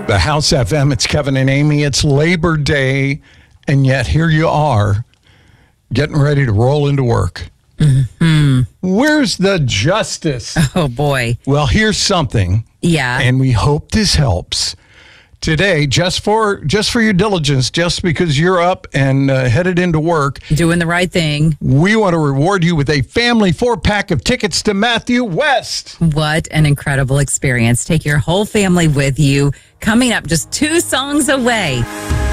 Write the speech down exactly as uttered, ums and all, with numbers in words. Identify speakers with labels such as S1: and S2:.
S1: The House F M, it's Kevin and Amy. It's Labor Day, and yet here you are, getting ready to roll into work.
S2: Mm-hmm.
S1: Where's the justice?
S2: Oh, boy.
S1: Well, here's something.
S2: Yeah.
S1: And we hope this helps. Today, just for just for your diligence, just because you're up and uh, headed into work.
S2: Doing the right thing.
S1: We want to reward you with a family four-pack of tickets to Matthew West.
S2: What an incredible experience. Take your whole family with you. Coming up just two songs away.